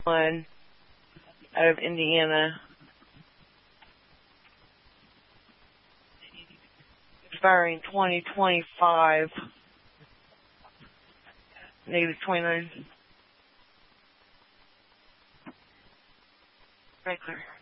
one out of Indiana. Expiring 2025. -29. Right clear.